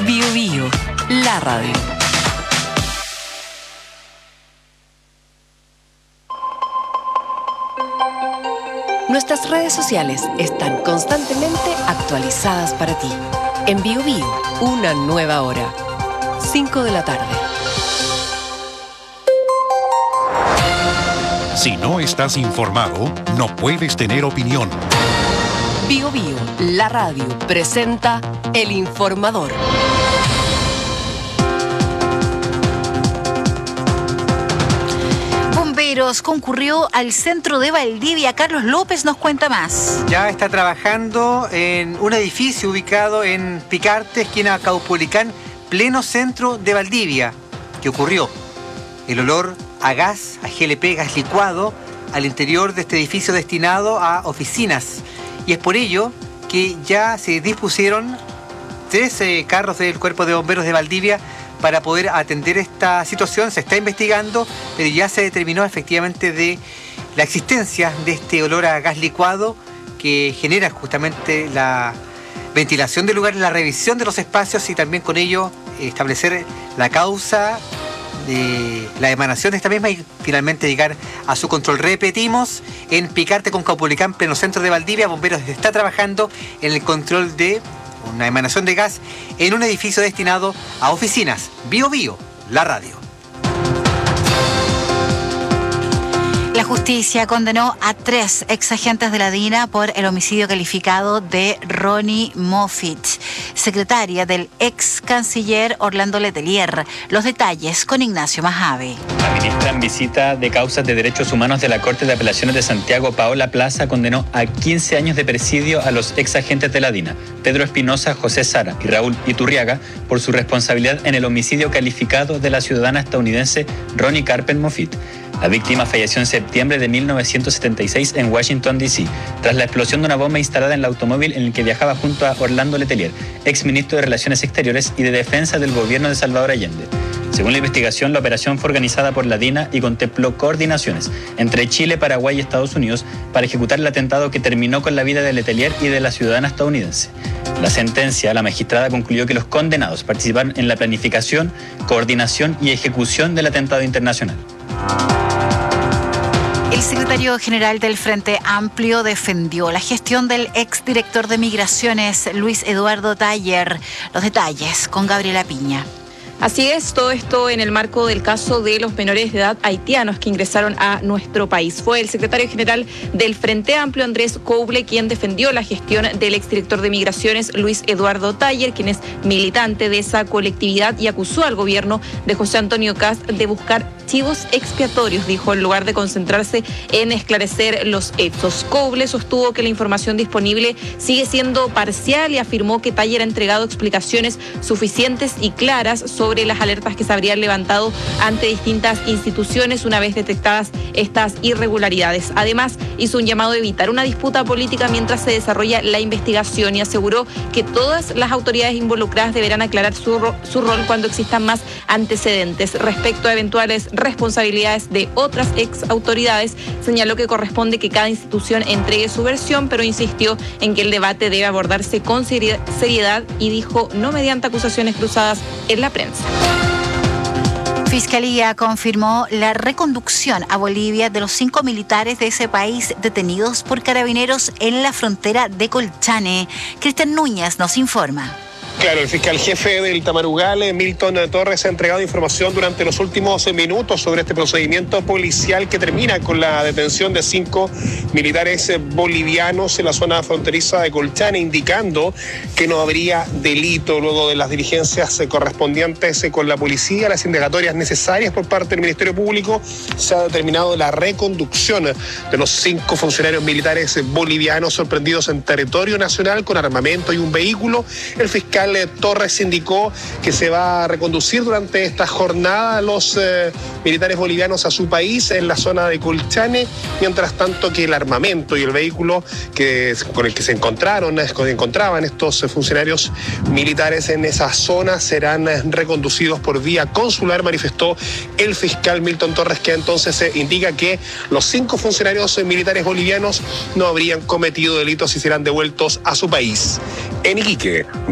Bio Bio, la radio. Nuestras redes sociales están constantemente actualizadas para ti. En Bio Bio, una nueva hora. 5 de la tarde. Si no estás informado, no puedes tener opinión. Bio Bio, la radio, presenta El Informador. Bomberos concurrió al centro de Valdivia. Carlos López nos cuenta más. Ya está trabajando en un edificio ubicado en Picarte, esquina Caupolicán, pleno centro de Valdivia. ¿Qué ocurrió? El olor a gas, a GLP, gas licuado, al interior de este edificio destinado a oficinas. Y es por ello que ya se dispusieron 13 carros del Cuerpo de Bomberos de Valdivia para poder atender esta situación. Se está investigando, pero ya se determinó efectivamente de la existencia de este olor a gas licuado que genera justamente la ventilación del lugar, la revisión de los espacios y también con ello establecer la causa de la emanación de esta misma y finalmente llegar a su control. Repetimos, en Picarte con Caupolicán, pleno centro de Valdivia, Bomberos está trabajando en el control de una emanación de gas en un edificio destinado a oficinas. Bio Bio, la radio. La justicia condenó a 3 exagentes de la DINA por el homicidio calificado de Ronnie Moffitt, secretaria del ex canciller Orlando Letelier. Los detalles con Ignacio Majave. La ministra en visita de causas de derechos humanos de la Corte de Apelaciones de Santiago, Paola Plaza, condenó a 15 años de presidio a los exagentes de la DINA, Pedro Espinosa, José Sara y Raúl Iturriaga, por su responsabilidad en el homicidio calificado de la ciudadana estadounidense Ronnie Carpen Moffitt. La víctima falleció en septiembre de 1976 en Washington, D.C., tras la explosión de una bomba instalada en el automóvil en el que viajaba junto a Orlando Letelier, exministro de Relaciones Exteriores y de Defensa del gobierno de Salvador Allende. Según la investigación, la operación fue organizada por la DINA y contempló coordinaciones entre Chile, Paraguay y Estados Unidos para ejecutar el atentado que terminó con la vida de Letelier y de la ciudadana estadounidense. La sentencia, la magistrada concluyó que los condenados participaron en la planificación, coordinación y ejecución del atentado internacional. El secretario general del Frente Amplio defendió la gestión del exdirector de Migraciones, Luis Eduardo Taller. Los detalles con Gabriela Piña. Así es, todo esto en el marco del caso de los menores de edad haitianos que ingresaron a nuestro país. Fue el secretario general del Frente Amplio, Andrés Couble, quien defendió la gestión del exdirector de Migraciones, Luis Eduardo Taller, quien es militante de esa colectividad, y acusó al gobierno de José Antonio Kast de buscar chivos expiatorios, dijo, en lugar de concentrarse en esclarecer los hechos. Couble sostuvo que la información disponible sigue siendo parcial y afirmó que Taller ha entregado explicaciones suficientes y claras sobre las alertas que se habrían levantado ante distintas instituciones una vez detectadas estas irregularidades. Además, hizo un llamado a evitar una disputa política mientras se desarrolla la investigación y aseguró que todas las autoridades involucradas deberán aclarar su rol cuando existan más antecedentes. Respecto a eventuales responsabilidades de otras ex autoridades, señaló que corresponde que cada institución entregue su versión, pero insistió en que el debate debe abordarse con seriedad y dijo no mediante acusaciones cruzadas en la prensa. Fiscalía confirmó la reconducción a Bolivia de los 5 militares de ese país detenidos por carabineros en la frontera de Colchane. Cristian Núñez nos informa. Claro, el fiscal jefe del Tamarugal, Milton Torres, ha entregado información durante los últimos minutos sobre este procedimiento policial que termina con la detención de 5 militares bolivianos en la zona fronteriza de Colchane, indicando que no habría delito. Luego de las diligencias correspondientes con la policía, las indagatorias necesarias por parte del Ministerio Público, se ha determinado la reconducción de los 5 funcionarios militares bolivianos sorprendidos en territorio nacional con armamento y un vehículo. El fiscal Torres indicó que se va a reconducir durante esta jornada a los militares bolivianos a su país en la zona de Colchane, mientras tanto que el armamento y el vehículo con el que se encontraban estos funcionarios militares en esa zona serán reconducidos por vía consular, manifestó el fiscal Milton Torres, que entonces indica que los 5 funcionarios militares bolivianos no habrían cometido delitos y serán devueltos a su país. En Iquique,